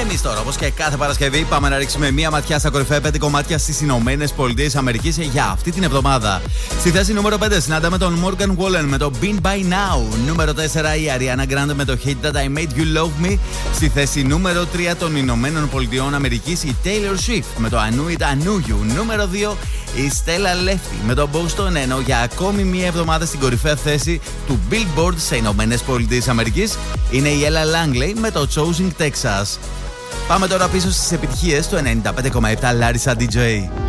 Εμείς τώρα, όπως και κάθε Παρασκευή, πάμε να ρίξουμε μία ματιά στα κορυφαία 5 κομμάτια στις Ηνωμένες Πολιτείες Αμερικής για αυτή την εβδομάδα. Στη θέση νούμερο 5 συνάνταμε τον Morgan Wallen με το Been By Now. Νούμερο 4 η Ariana Grande με το Hate That I Made You Love Me. Στη θέση νούμερο 3 των Ηνωμένων Πολιτειών Αμερικής η Taylor Swift με το I Knew It, I Knew You. Νούμερο 2 η Stella Lefty με το Boston, ενώ για ακόμη μία εβδομάδα στην κορυφαία θέση του Billboard σε Ηνωμένες Πολιτείες Αμερικής είναι η Ella Langley με το Choosing Texas. Πάμε τώρα πίσω στις επιτυχίες του 95,7 Larissa DJ.